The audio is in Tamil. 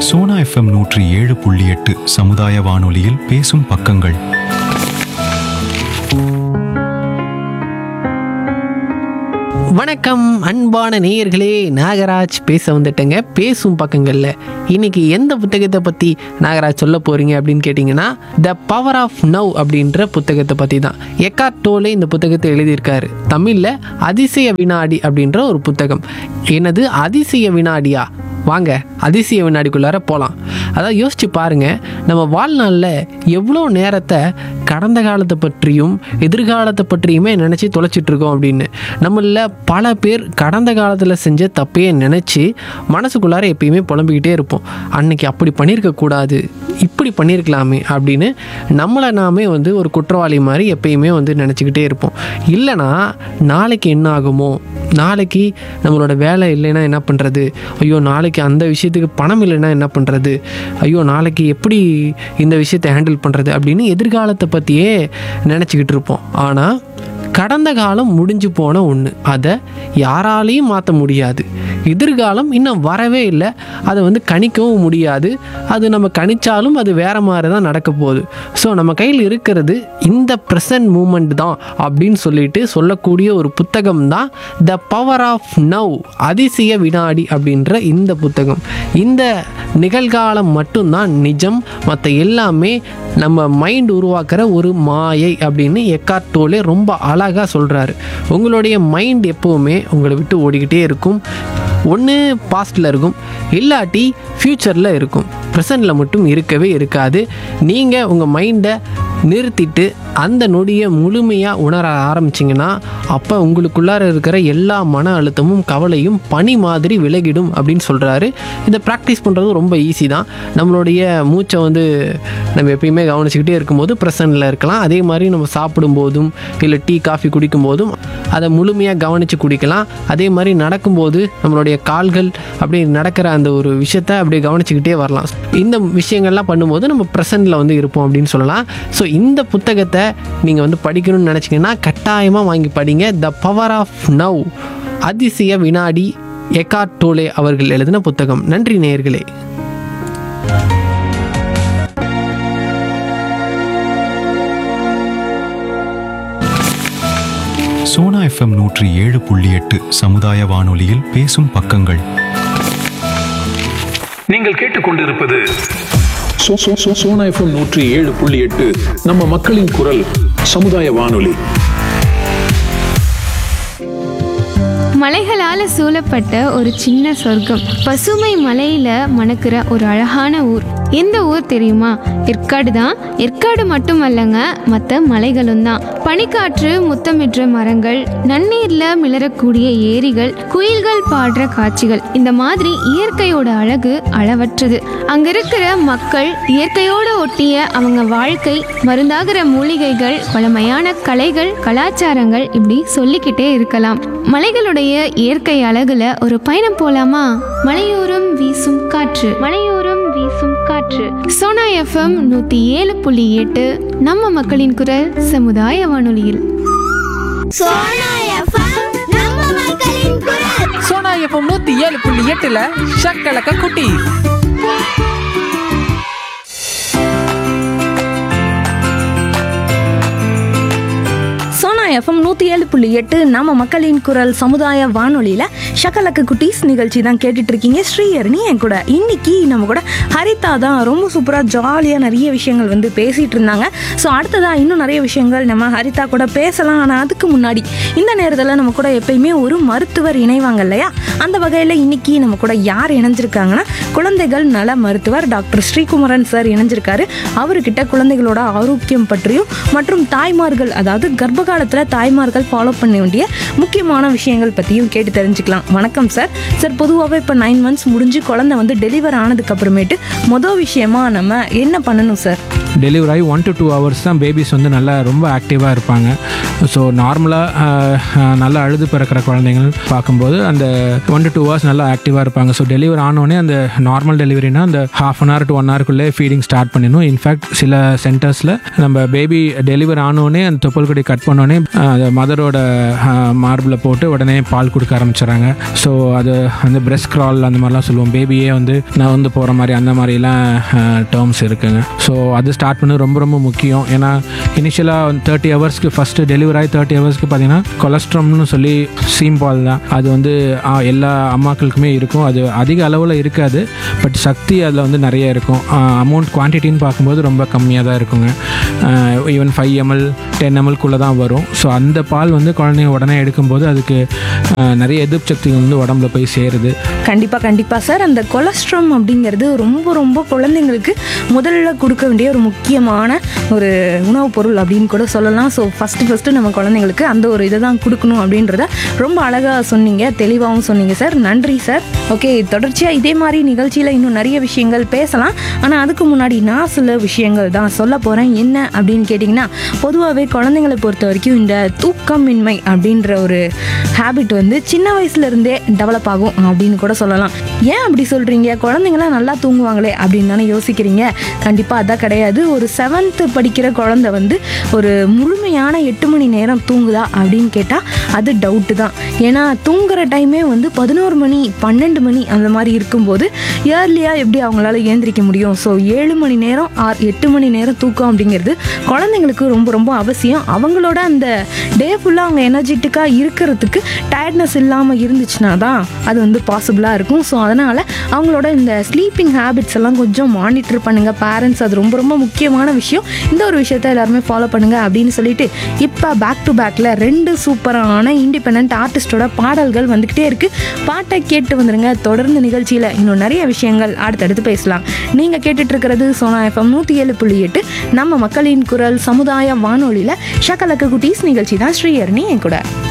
சோனா எஃப்எம் 107.8 சமுதாய வானொலியில் பேசும் பக்கங்கள். வணக்கம் அன்பான நேயர்களே, நாகராஜ் பேச வந்துட்டேங்க. பேசும் பக்கங்களில் இன்னைக்கு எந்த புத்தகத்தை பற்றி நாகராஜ் சொல்ல போகிறீங்க அப்படின்னு கேட்டிங்கன்னா, த பவர் ஆஃப் நவ் அப்படின்ற புத்தகத்தை பற்றி தான். எக்கார்ட் டோலே இந்த புத்தகத்தை எழுதியிருக்காரு. தமிழில் அதிசய வினாடி அப்படின்ற ஒரு புத்தகம். என்னது அதிசய வினாடியா? வாங்க அதிசய வினாடிக்குள்ளார போகலாம். அதாவது யோசிச்சு பாருங்கள், நம்ம வாழ்நாளில் எவ்வளோ நேரத்தை கடந்த காலத்தை பற்றியும் எதிர்காலத்தை பற்றியுமே நினச்சி தொலைச்சிட்ருக்கோம் அப்படின்னு. நம்மள பல பேர் கடந்த காலத்தில் செஞ்ச தப்பையே நினச்சி மனசுக்குள்ளார எப்பயுமே புலம்பிக்கிட்டே இருப்போம். அன்னைக்கு அப்படி பண்ணியிருக்கக்கூடாது, இப்படி பண்ணியிருக்கலாமே அப்படின்னு நம்மளை நாமே ஒரு குற்றவாளி மாதிரி எப்பயுமே நினச்சிக்கிட்டே இருப்போம். இல்லைனா நாளைக்கு என்ன ஆகுமோ, நாளைக்கு நம்மளோட வேலை இல்லைன்னா என்ன பண்ணுறது, ஐயோ நாளைக்கு அந்த விஷயத்துக்கு பணம் இல்லைன்னா என்ன பண்ணுறது, ஐயோ நாளைக்கு எப்படி இந்த விஷயத்தை ஹேண்டில் பண்ணுறது அப்படின்னு எதிர்காலத்தை பற்றியே நினச்சிக்கிட்டு இருப்போம். ஆனால் கடந்த காலம் முடிஞ்சு போன ஒன்று, அதை யாராலையும் மாற்ற முடியாது. எதிர்காலம் இன்னும் வரவே இல்லை, அதை கணிக்கவும் முடியாது. அது நம்ம கணிச்சாலும் அது வேறு மாதிரி தான் நடக்க போகுது. ஸோ நம்ம கையில் இருக்கிறது இந்த ப்ரெசன்ட் மூமெண்ட் தான் அப்படின்னு சொல்லிட்டு சொல்லக்கூடிய ஒரு புத்தகம் தான் த பவர் ஆஃப் நவ், அதிசய வினாடி அப்படின்ற இந்த புத்தகம். இந்த நிகழ்காலம் மட்டும்தான் நிஜம், மற்ற எல்லாமே நம்ம மைண்ட் உருவாக்குற ஒரு மாயை அப்படின்னு எக்கார்ட் டோலே ரொம்ப அழகாக சொல்கிறாரு. உங்களுடைய மைண்ட் எப்போவுமே உங்களை விட்டு ஓடிக்கிட்டே இருக்கும். ஒன்று பாஸ்டில் இருக்கும், இல்லாட்டி ஃப்யூச்சரில் இருக்கும். ப்ரெசண்டில் மட்டும் இருக்கவே இருக்காது. நீங்கள் உங்கள் மைண்டை நிறுத்திட்டு அந்த நொடியை முழுமையாக உணர ஆரம்பிச்சிங்கன்னா அப்போ உங்களுக்குள்ளார இருக்கிற எல்லா மன அழுத்தமும் கவலையும் பனி மாதிரி விலகிடும் அப்படின்னு சொல்கிறாரு. இதை ப்ராக்டிஸ் பண்ணுறது ரொம்ப ஈஸி தான். நம்மளுடைய மூச்சை நம்ம எப்பயுமே கவனிச்சுக்கிட்டே இருக்கும்போது ப்ரெசண்டில் இருக்கலாம். அதே மாதிரி நம்ம சாப்பிடும்போதும் இல்லை டீ காஃபி குடிக்கும்போதும் அதை முழுமையாக கவனித்து குடிக்கலாம். அதே மாதிரி நடக்கும்போது நம்மளுடைய கால்கள் அப்படி நடக்கிற அந்த ஒரு விஷயத்தை அப்படியே கவனிச்சுக்கிட்டே வரலாம். இந்த விஷயங்கள்லாம் பண்ணும்போது நம்ம ப்ரெசண்டில் இருப்போம் அப்படின்னு சொல்லலாம். ஸோ இந்த புத்தகத்தை நீங்கள் படிக்கணும்னு நினச்சிங்கன்னா கட்டாயமாக வாங்கி படிங்க. த பவர் ஆஃப் நவ், அதிசய வினாடி, எக்கார்ட் டோலே அவர்கள் எழுதின புத்தகம். நன்றி நேயர்களே. சோனா எஃப்எம் 107.8 சமுதாய வானொலியில் பேசும் பக்கங்கள். நீங்கள் கேட்டுக்கொண்டிருப்பது சோனா எஃப்எம் 107.8 நம்ம மக்களின் குரல் சமுதாய வானொலி. மலைகளால சூழப்பட்ட ஒரு சின்ன சொர்க்கம், பசுமை மலையில மணக்கிற ஒரு அழகான ஊர். எந்த ஊர் தெரியுமா? ஏற்காடு தான். ஏற்காடு மட்டுமல்லங்க, மற்ற மலைகளும் தான். பனிக்காற்று முத்தமிடுற மரங்கள், நன்னீர்ல மிளறக்கூடிய ஏரிகள், குயில்கள் பாடுற காட்சிகள், இந்த மாதிரி இயற்கையோட அழகு அளவற்றது. அங்க இருக்கிற மக்கள், இயற்கையோடு ஒட்டிய அவங்க வாழ்க்கை, மருந்தாகிற மூலிகைகள், பழமையான கலைகள், கலாச்சாரங்கள், இப்படி சொல்லிக்கிட்டே இருக்கலாம். மலைகளுடைய இயற்கை அழகுல ஒரு பயணம் போலாமா? மலையோரம் வீசும் காற்று, மலையோரம் வீசும் காற்று. சோனா எஃப்எம் 107.8 நம்ம மக்களின் குரல் சமுதாய வானொலியில். சோனா எஃப்எம் 107.8 ஷக்கலக்க குட்டி. சோனா எஃப்எம் 107.8 நம்ம மக்களின் குரல் சமுதாய வானொலியில ஷக்கலக்க குட்டீஸ் நிகழ்ச்சி தான் கேட்டுட்டு இருக்கீங்க. ஸ்ரீஹரணி என் கூட. இன்னைக்கு நம்ம கூட ஹரிதா தான் ரொம்ப சூப்பரா ஜாலியா நிறைய விஷயங்கள் பேசிட்டு இருந்தாங்க. ஸோ அடுத்ததா இன்னும் நிறைய விஷயங்கள் நம்ம ஹரிதா கூட பேசலாம். ஆனால் அதுக்கு முன்னாடி இந்த நேரத்தில் நம்ம கூட எப்பயுமே ஒரு மருத்துவர் இணைவாங்க இல்லையா? அந்த வகையில் இன்னைக்கு நம்ம கூட யார் இணைஞ்சிருக்காங்கன்னா, குழந்தைகள் நல மருத்துவர் டாக்டர் ஸ்ரீகுமரன் சார் இணைஞ்சிருக்காரு. அவர்கிட்ட குழந்தைகளோட ஆரோக்கியம் பற்றியும் மற்றும் தாய்மார்கள், அதாவது கர்ப்ப காலத்தில் தாய்மார்கள் ஃபாலோ பண்ண வேண்டிய முக்கியமான விஷயங்கள் பற்றியும் கேட்டு தெரிஞ்சுக்கலாம். வணக்கம் சார். சார், பொதுவாகவே இப்போ 9 months முடிஞ்சு குழந்தை டெலிவர் ஆனதுக்கு அப்புறமேட்டு மொதல் விஷயமா நம்ம என்ன பண்ணணும் சார்? டெலிவரி ஆகி 1 to 2 hours தான் பேபிஸ் வந்து நல்லா ரொம்ப ஆக்டிவாக இருப்பாங்க. ஸோ நார்மலாக நல்லா அழுது பிறக்கிற குழந்தைங்கள் பார்க்கும்போது அந்த 1 to 2 hours நல்லா ஆக்டிவாக இருப்பாங்க. ஸோ டெலிவரி ஆனோடனே அந்த நார்மல் டெலிவரினா அந்த 1/2 hour to 1 hourக்குள்ளே ஃபீடிங் ஸ்டார்ட் பண்ணிடணும். இன்ஃபேக்ட் சில சென்டர்ஸில் நம்ம பேபி டெலிவரி ஆனோடனே அந்த தொப்புள் கொடி கட் பண்ணோடனே அந்த மதரோட மார்பில் போட்டு உடனே பால் கொடுக்க ஆரம்பிச்சிடறாங்க. ஸோ அது அந்த பிரெஸ்ட் கிரால் அந்த மாதிரிலாம் சொல்லுவோம். பேபியே வந்து நான் வந்து போகிற மாதிரி அந்த மாதிரிலாம் டேர்ம்ஸ் இருக்குங்க. ஸோ அது ஸ்டார்ட் பண்ணது ரொம்ப ரொம்ப முக்கியம். ஏன்னா இனிஷியலாக 30 hours ஃபஸ்ட்டு டெலிவரி ஆகி 30 hours பார்த்தீங்கன்னா கொலஸ்ட்ராம்னு சொல்லி சீம் பால் தான். அது வந்து எல்லா அம்மாக்களுக்குமே இருக்கும். அது அதிக அளவில் இருக்காது, பட் சக்தி அதில் வந்து நிறைய இருக்கும். அமௌண்ட் குவான்டிட்டின்னு பார்க்கும்போது ரொம்ப கம்மியாக தான் இருக்குங்க. ஈவன் 5 ml 10 mlக்குள்ளே தான் வரும். ஸோ அந்த பால் வந்து குழந்தைங்க உடனே எடுக்கும்போது அதுக்கு நிறைய எதிர்ப்பு சக்தி வந்து உடம்புல போய் சேருது. கண்டிப்பாக சார், அந்த கொலஸ்ட்ராம் அப்படிங்கிறது ரொம்ப ரொம்ப குழந்தைங்களுக்கு முதல்ல கொடுக்க வேண்டிய ஒரு முக்கியமான ஒரு உணவுப் பொருள் அப்படின்னு கூட சொல்லலாம். ஸோ ஃபஸ்ட்டு நம்ம குழந்தைங்களுக்கு அந்த ஒரு இதை தான் கொடுக்கணும் அப்படின்றத ரொம்ப அழகாக சொன்னீங்க, தெளிவாகவும் சொன்னீங்க சார். நன்றி சார். ஓகே, தொடர்ச்சியாக இதே மாதிரி நிகழ்ச்சியில் இன்னும் நிறைய விஷயங்கள் பேசலாம். ஆனால் அதுக்கு முன்னாடி நான் சில விஷயங்கள் தான் சொல்ல போகிறேன். என்ன அப்படின்னு கேட்டிங்கன்னா, பொதுவாகவே குழந்தைங்களை பொறுத்த வரைக்கும் இந்த தூக்கமின்மை அப்படின்ற ஒரு ஹேபிட் வந்து சின்ன வயசுலேருந்தே டெவலப் ஆகும் அப்படின்னு கூட சொல்லலாம். ஏன் அப்படி சொல்கிறீங்க, குழந்தைங்களாம் நல்லா தூங்குவாங்களே அப்படின்னு தானே யோசிக்கிறீங்க. கண்டிப்பாக அதான் கிடையாது. ஒரு 7th படிக்கிற குழந்தை வந்து ஒரு முழுமையான 8 மணி நேரம் தூங்குதா அப்படின்னு கேட்டால் அது டவுட்டு தான். ஏன்னா தூங்குற டைமே வந்து 11 மணி 12 மணி அந்த மாதிரி இருக்கும்போது இயர்லியாக எப்படி அவங்களால ஏந்திரிக்க முடியும்? ஸோ 7 மணி நேரம் 8 மணி நேரம் தூக்கம் அப்படிங்கிறது குழந்தைங்களுக்கு ரொம்ப ரொம்ப அவசியம். அவங்களோட அந்த டே ஃபுல்லாக அவங்க எனர்ஜெட்டிக்காக இருக்கிறதுக்கு டயர்ட்னஸ் இல்லாமல் இருந்துச்சுன்னா தான் அது வந்து பாசிபிளாக இருக்கும். ஸோ அதனால் அவங்களோட இந்த ஸ்லீப்பிங் ஹேபிட்ஸ் எல்லாம் கொஞ்சம் மானிட்டர் பண்ணுங்கள் பேரண்ட்ஸ். அது ரொம்ப ரொம்ப முக்கியமான விஷயம். இந்த ஒரு விஷயத்த எல்லாருமே ஃபாலோ பண்ணுங்கள் அப்படின்னு சொல்லிட்டு இப்போ பேக் டு பேக்கில் 2 சூப்பரான இண்டிபெண்ட் ஆர்டிஸ்டோட பாடல்கள் வந்துக்கிட்டே இருக்குது. பாட்டை கேட்டு வந்துடுங்க. தொடர்ந்து நிகழ்ச்சியில் இன்னும் நிறைய விஷயங்கள் அடுத்தடுத்து பேசலாம். நீங்கள் கேட்டுட்ருக்கிறது சோனா FM 107.8 நம்ம மக்களின் குரல் சமுதாய வானொலியில் ஷகலக்க குட்டீஸ் நிகழ்ச்சி தான். ஸ்ரீஹரணி என் கூட.